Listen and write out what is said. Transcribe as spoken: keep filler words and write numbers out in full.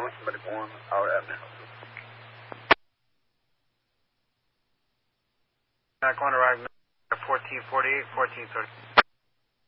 somebody on our avenue. Back on arrive fourteen forty-eight, fourteen thirty.